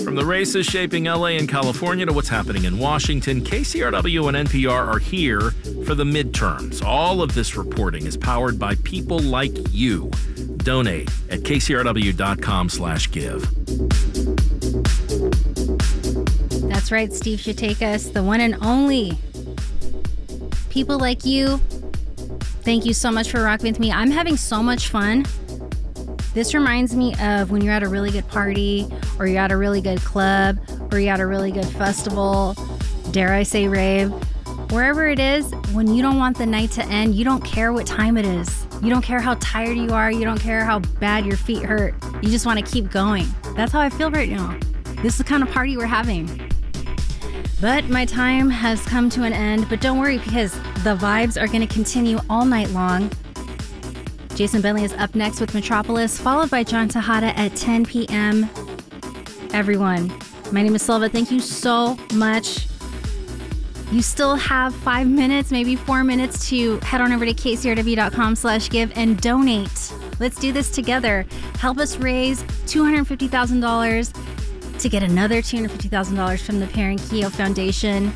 From the races shaping LA and California to what's happening in Washington, KCRW and NPR are here for the midterms. All of this reporting is powered by people like you. Donate at kcrw.com/give. That's right, Steve Shatakas, the one and only. People like you, thank you so much for rocking with me. I'm having so much fun. This reminds me of when you're at a really good party, or you're at a really good club, or you're at a really good festival, dare I say rave, wherever it is, when you don't want the night to end, you don't care what time it is. You don't care how tired you are. You don't care how bad your feet hurt. You just want to keep going. That's how I feel right now. This is the kind of party we're having. But my time has come to an end. But don't worry, because the vibes are going to continue all night long. Jason Bentley is up next with Metropolis, followed by John Tejada at 10 p.m. Everyone, my name is Silva. Thank you so much. You still have 5 minutes, maybe 4 minutes to head on over to kcrw.com/give and donate. Let's do this together. Help us raise $250,000 to get another $250,000 from the Perrin Keogh Foundation.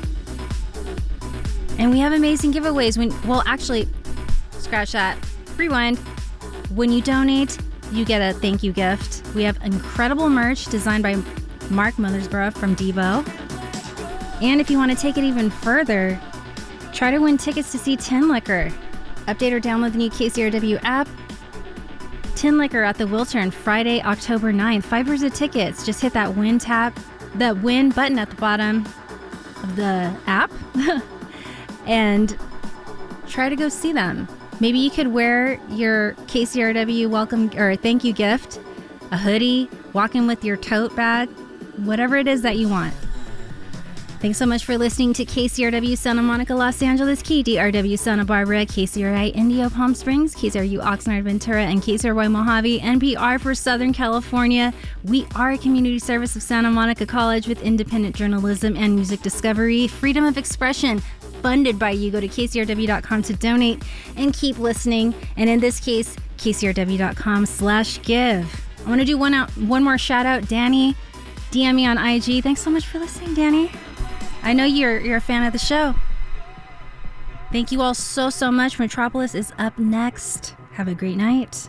And we have amazing giveaways. Scratch that. Rewind. When you donate, you get a thank you gift. We have incredible merch designed by Mark Mothersborough from Devo. And if you want to take it even further, try to win tickets to see Tin Liquor. Update or download the new KCRW app. Tin Liquor at the Wiltern, Friday, October 9th. $5 of tickets. Just hit that win button at the bottom of the app and try to go see them. Maybe you could wear your KCRW welcome or thank you gift, a hoodie, walk in with your tote bag, whatever it is that you want. Thanks so much for listening to KCRW Santa Monica, Los Angeles, KDRW Santa Barbara, KCRI Indio Palm Springs, KCRU Oxnard Ventura, and KCRY Mojave, NPR for Southern California. We are a community service of Santa Monica College with independent journalism and music discovery, freedom of expression, funded by you. Go to kcrw.com to donate and keep listening. And in this case, kcrw.com/give. I want to do one more shout out. Danny, DM me on IG. Thanks so much for listening, Danny. I know you're a fan of the show. Thank you all so much. Metropolis is up next. Have a great night.